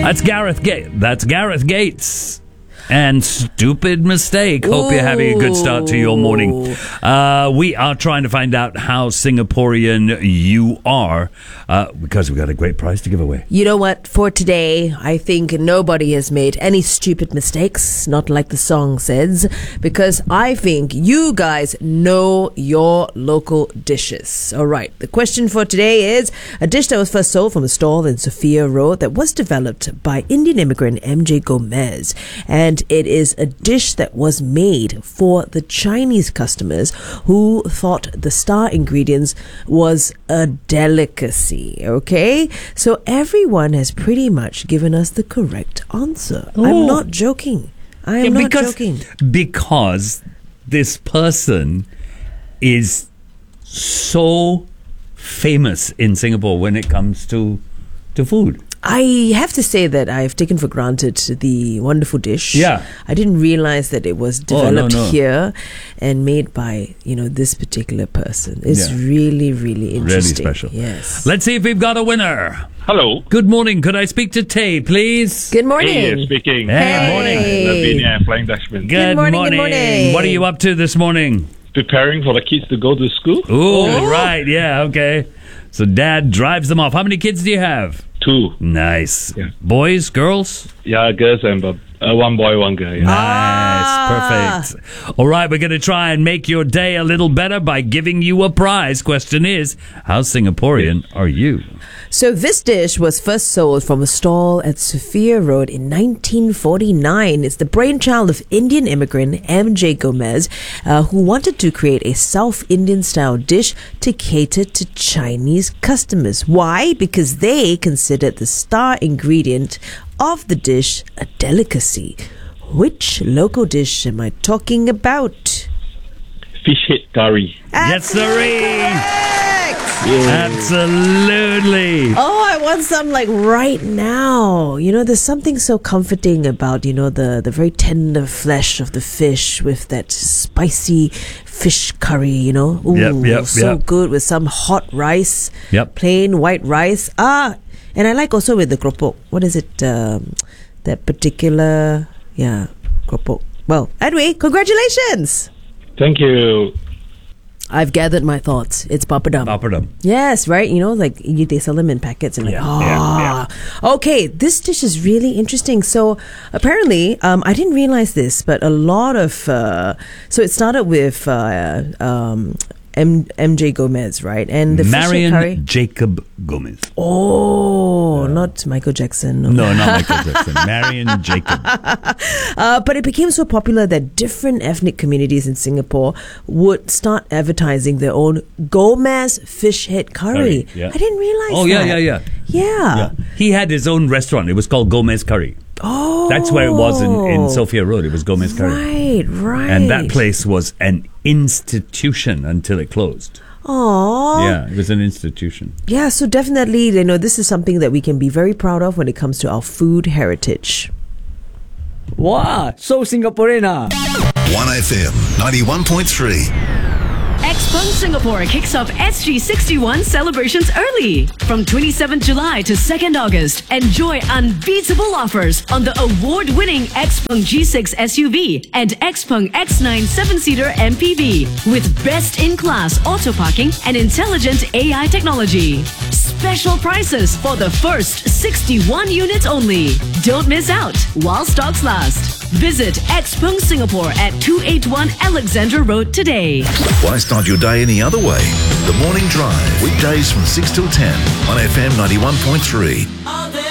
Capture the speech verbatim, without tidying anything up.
That's Gareth Gates. That's Gareth Gates. And Stupid Mistake. Hope you're having a good start to your morning. Uh, we are trying to find out how Singaporean you are uh, because we've got a great prize to give away. You know what? For today, I think nobody has made any stupid mistakes, not like the song says, because I think you guys know your local dishes. All right. The question for today is a dish that was first sold from a stall in Sophia Road that was developed by Indian immigrant M J Gomez. And it is a dish that was made for the Chinese customers who thought the star ingredients was a delicacy. Okay? So everyone has pretty much given us the correct answer. Oh. I'm not joking. I am Yeah, not because, joking. Because this person is so famous in Singapore when it comes to to food. I have to say that I've taken for granted the wonderful dish. Yeah. I didn't realize that it was Oh, no, developed no. here and made by, you know, this particular person. It's Yeah. really, really interesting. Really special. Yes. Let's see if we've got a winner. Hello. Good morning. Could I speak to Tay, please? Good morning. Hey, speaking. Hey, morning. Lavinia, Flying Dutchman. Good, morning, good morning. What are you up to this morning? Preparing for the kids to go to school. Ooh, right. Yeah, okay. So dad drives them off. How many kids do you have? Two. Nice. Yeah. Boys, girls? Yeah, girls and uh, one boy, one girl. Yeah. Nice. Ah. Perfect. All right, we're going to try and make your day a little better by giving you a prize. Question is, how Singaporean are you? So this dish was first sold from a stall at Sophia Road in nineteen forty-nine. It's the brainchild of Indian immigrant M J Gomez, uh, who wanted to create a South Indian style dish to cater to Chinese customers. Why? Because they considered the star ingredient of the dish a delicacy. Which local dish am I talking about? Fish head curry. Yes, sirree. Correct! Absolutely. Oh, I want some like right now. You know, there's something so comforting about, you know, the, the very tender flesh of the fish with that spicy fish curry, you know. Ooh, Yep, yep, so yep. good with some hot rice. Yep. Plain white rice. Ah, and I like also with the keropok. What is it? Um, that particular, yeah, keropok. Well, anyway, congratulations. Thank you. I've gathered my thoughts. It's papadum. Papadum. Yes, right? You know, like you, they sell them in packets and like, Yeah, ah. Okay, this dish is really interesting. So apparently, um, I didn't realize this, but a lot of, uh, so it started with uh, um, M- MJ Gomez, right? And the fish head curry. Marion Jacob Gomez. Oh, not Michael Jackson. No, not Michael Jackson. Marion Jacob. Uh, but it became so popular that different ethnic communities in Singapore would start advertising their own Gomez fish head curry. Curry, yeah. I didn't realize Oh, that. yeah, yeah, yeah. Yeah. Yeah. He had his own restaurant. It was called Gomez Curry. Oh. That's where it was in, in Sophia Road. It was Gomez Curry. Right, right. And that place was an institution until it closed. Aww. Yeah, it was an institution. Yeah, so definitely, you know, this is something that we can be very proud of when it comes to our food heritage. Wow, so Singaporean ah. one F M ninety-one point three. Xpeng Singapore kicks off S G sixty-one celebrations early. From twenty-seventh July to second August, enjoy unbeatable offers on the award-winning Xpeng G six S U V and Xpeng X nine seven-seater M P V with best-in-class auto parking and intelligent A I technology. Special prices for the first sixty-one units only. Don't miss out while stocks last. Visit Xpeng Singapore at two eighty-one Alexandra Road today. Why start your day any other way? The Morning Drive, weekdays from six till ten on F M ninety-one point three.